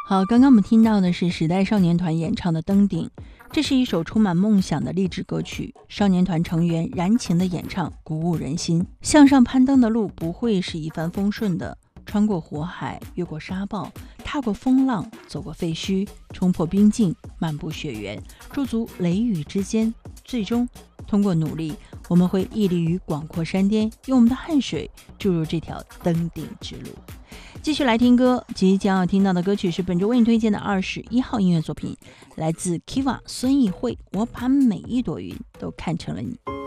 好，刚刚我们听到的是时代少年团演唱的《登顶》，这是一首充满梦想的励志歌曲。少年团成员燃情的演唱鼓舞人心，向上攀登的路不会是一帆风顺的，穿过火海，越过沙暴，踏过风浪，走过废墟，冲破冰境，漫步雪原，驻足雷雨之间，最终通过努力，我们会屹立于广阔山巅，用我们的汗水注入这条登顶之路。继续来听歌，即将要听到的歌曲是本周为你推荐的21号音乐作品，来自 Kiva 孙艺慧，我把每一朵云都看成了你。